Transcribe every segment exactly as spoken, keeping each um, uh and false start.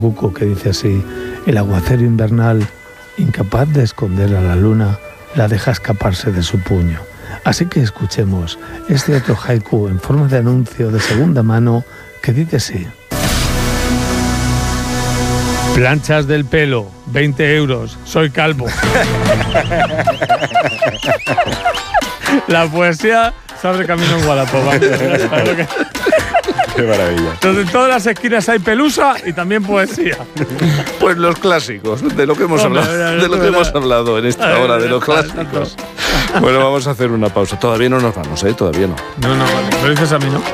Buco, que dice así: el aguacero invernal, incapaz de esconder a la luna, la deja escaparse de su puño. Así que escuchemos este otro haiku en forma de anuncio de segunda mano que dice así: planchas del pelo, veinte euros, soy calvo. La poesía se abre camino en Wallapop. Que... Qué maravilla. Entonces, en todas las esquinas hay pelusa y también poesía. Pues los clásicos, de lo que hemos, Hombre, hablado, de lo que hemos hablado en esta hora, de los clásicos. Bueno, vamos a hacer una pausa. Todavía no nos vamos, ¿eh? Todavía no. No, no, vale. Lo dices a mí, ¿no?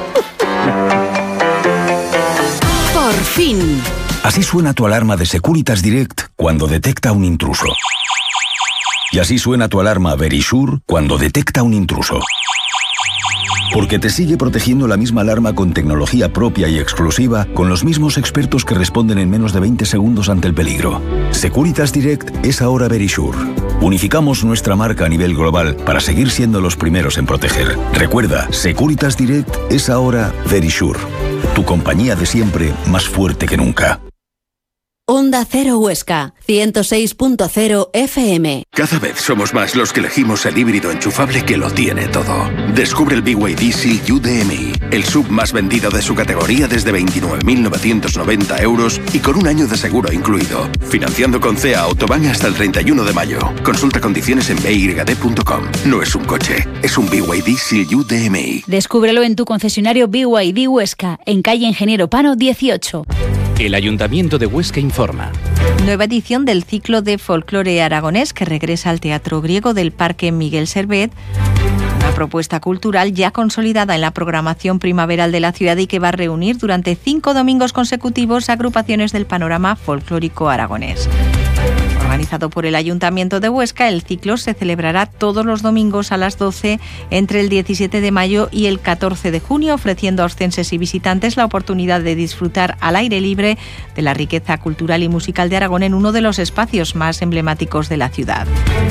Por fin. Así suena tu alarma de Securitas Direct cuando detecta un intruso. Y así suena tu alarma Verisure cuando detecta un intruso. Porque te sigue protegiendo la misma alarma con tecnología propia y exclusiva, con los mismos expertos que responden en menos de veinte segundos ante el peligro. Securitas Direct es ahora Verisure. Unificamos nuestra marca a nivel global para seguir siendo los primeros en proteger. Recuerda, Securitas Direct es ahora Verisure. Tu compañía de siempre, más fuerte que nunca. Onda Cero Huesca, ciento seis punto cero F M. Cada vez somos más los que elegimos el híbrido enchufable que lo tiene todo. Descubre el B Y D Seal U D M I, el sub más vendido de su categoría desde veintinueve mil novecientos noventa euros y con un año de seguro incluido. Financiando con C E A Autobahn hasta el treinta y uno de mayo. Consulta condiciones en b y d punto com. No es un coche, es un B Y D Seal U D M I. Descúbrelo en tu concesionario B Y D Huesca, en calle Ingeniero Pano dieciocho. El Ayuntamiento de Huesca informa. Nueva edición del ciclo de folclore aragonés que regresa al Teatro Griego del Parque Miguel Servet. Una propuesta cultural ya consolidada en la programación primaveral de la ciudad y que va a reunir durante cinco domingos consecutivos agrupaciones del panorama folclórico aragonés. Organizado por el Ayuntamiento de Huesca, el ciclo se celebrará todos los domingos a las doce entre el diecisiete de mayo y el catorce de junio, ofreciendo a oscenses y visitantes la oportunidad de disfrutar al aire libre de la riqueza cultural y musical de Aragón en uno de los espacios más emblemáticos de la ciudad.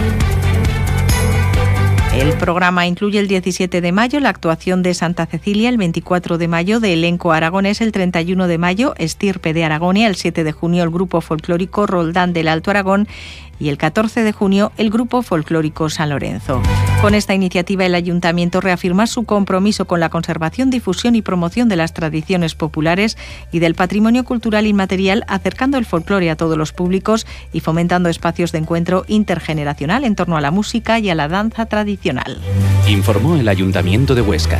El programa incluye el diecisiete de mayo la actuación de Santa Cecilia, el veinticuatro de mayo de Elenco Aragonés, el treinta y uno de mayo Estirpe de Aragonia, el siete de junio el grupo folclórico Roldán del Alto Aragón y el catorce de junio el grupo folclórico San Lorenzo. Con esta iniciativa el Ayuntamiento reafirma su compromiso con la conservación, difusión y promoción de las tradiciones populares y del patrimonio cultural inmaterial, acercando el folclore a todos los públicos y fomentando espacios de encuentro intergeneracional en torno a la música y a la danza tradicional. Informó el Ayuntamiento de Huesca.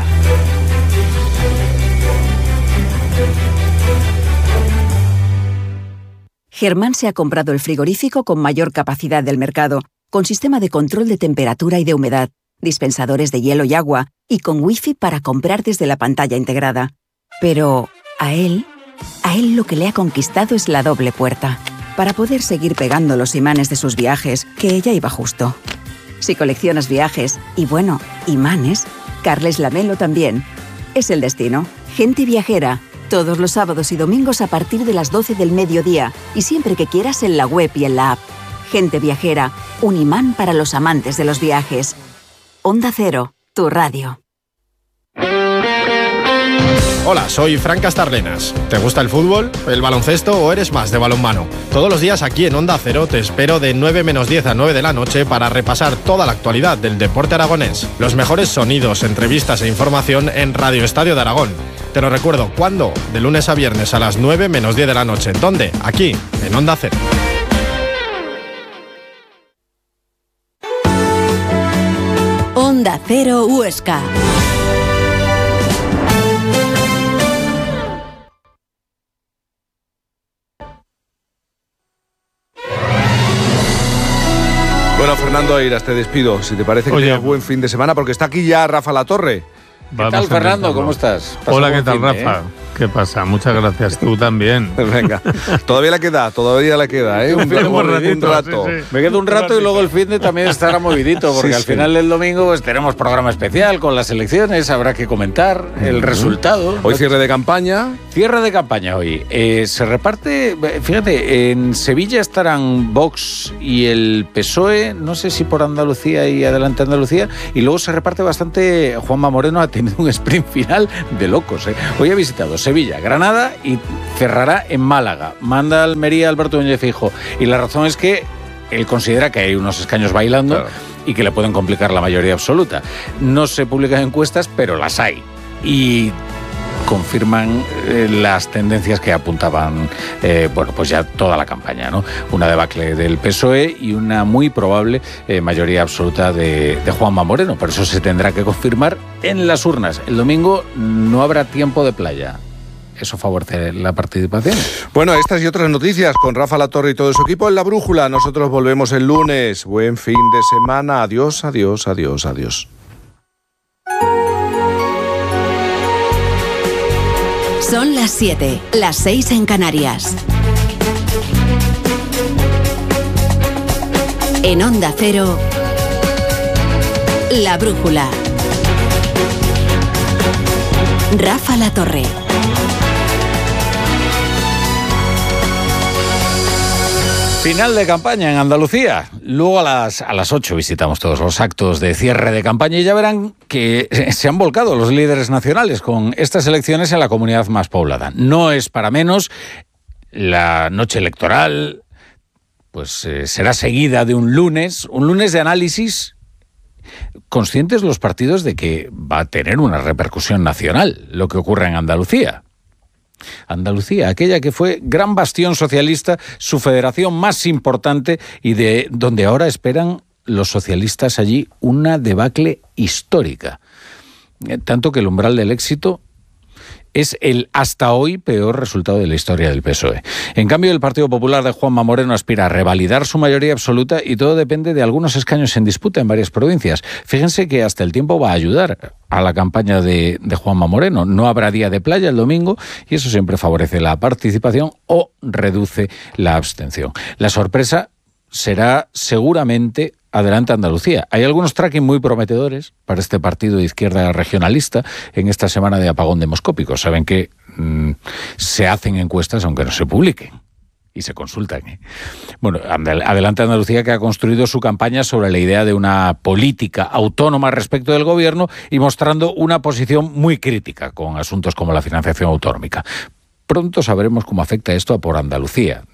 Germán se ha comprado el frigorífico con mayor capacidad del mercado, con sistema de control de temperatura y de humedad, dispensadores de hielo y agua, y con wifi para comprar desde la pantalla integrada. Pero a él, a él lo que le ha conquistado es la doble puerta, para poder seguir pegando los imanes de sus viajes, que ya iba justo. Si coleccionas viajes, y bueno, imanes, Carles Lamelo también. Es el destino. Gente viajera. Todos los sábados y domingos a partir de las doce del mediodía y siempre que quieras en la web y en la app. Gente viajera, un imán para los amantes de los viajes. Onda Cero, tu radio. Hola, soy Fran Castarlenas. ¿Te gusta el fútbol, el baloncesto o eres más de balonmano? Todos los días aquí en Onda Cero te espero de nueve menos diez a nueve de la noche para repasar toda la actualidad del deporte aragonés. Los mejores sonidos, entrevistas e información en Radio Estadio de Aragón. Te lo recuerdo, ¿cuándo? De lunes a viernes a las nueve menos diez de la noche. ¿Dónde? Aquí, en Onda Cero. Onda Cero Huesca. Bueno, Fernando Airas, te despido. Si te parece que tengas buen fin de semana, porque está aquí ya Rafa Latorre. ¿Qué Vamos tal, Fernando? ¿Cómo estás? Hola, ¿qué tal, Rafa? ¿Eh? ¿Qué pasa? Muchas gracias. Tú también. Venga. Todavía le queda, todavía le queda, ¿eh? Un, un, un, un rato. Sí, sí. Me queda un rato y luego el fin de también estará movidito, porque sí, al sí. final del domingo pues, tenemos programa especial con las elecciones, habrá que comentar el resultado. Hoy cierre de campaña. Cierre de campaña hoy. Eh, se reparte, fíjate, en Sevilla estarán Vox y el P S O E, no sé si por Andalucía y Adelante Andalucía, y luego se reparte bastante. Juanma Moreno ha tenido un sprint final de locos. ¿eh? Hoy ha visitado Sevilla, Granada y cerrará en Málaga. Manda a Almería Alberto Núñez Feijóo. Y la razón es que él considera que hay unos escaños bailando, claro, y que le pueden complicar la mayoría absoluta. No se publican encuestas, pero las hay. Y confirman eh, las tendencias que apuntaban, eh, bueno, pues ya toda la campaña, ¿no? Una debacle del P S O E y una muy probable eh, mayoría absoluta de, de Juanma Moreno. Por eso se tendrá que confirmar en las urnas. El domingo no habrá tiempo de playa. Eso favorece la participación. Bueno, estas y otras noticias con Rafa Latorre y todo su equipo en La Brújula. Nosotros volvemos el lunes. Buen fin de semana. Adiós, adiós, adiós, adiós. Son las siete, las seis en Canarias. En Onda Cero, La Brújula. Rafa Latorre. Final de campaña en Andalucía. Luego a las, a las ocho visitamos todos los actos de cierre de campaña y ya verán que se han volcado los líderes nacionales con estas elecciones en la comunidad más poblada. No es para menos. La noche electoral pues eh, será seguida de un lunes, un lunes de análisis, conscientes los partidos de que va a tener una repercusión nacional lo que ocurre en Andalucía. Andalucía, aquella que fue gran bastión socialista, su federación más importante y de donde ahora esperan los socialistas allí una debacle histórica. Tanto que el umbral del éxito es el hasta hoy peor resultado de la historia del P S O E. En cambio, el Partido Popular de Juanma Moreno aspira a revalidar su mayoría absoluta y todo depende de algunos escaños en disputa en varias provincias. Fíjense que hasta el tiempo va a ayudar a la campaña de, de Juanma Moreno. No habrá día de playa el domingo y eso siempre favorece la participación o reduce la abstención. La sorpresa será seguramente Adelante Andalucía. Hay algunos tracking muy prometedores para este partido de izquierda regionalista en esta semana de apagón demoscópico. Saben que mmm, se hacen encuestas aunque no se publiquen y se consultan. ¿eh? Bueno, Adelante Andalucía, que ha construido su campaña sobre la idea de una política autónoma respecto del gobierno y mostrando una posición muy crítica con asuntos como la financiación autonómica. Pronto sabremos cómo afecta esto a Por Andalucía,